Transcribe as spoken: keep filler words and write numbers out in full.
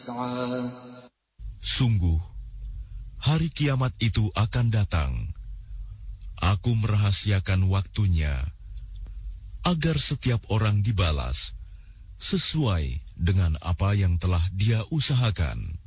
Sungguh, hari kiamat itu akan datang. Aku merahasiakan waktunya, agar setiap orang dibalas sesuai dengan apa yang telah dia usahakan.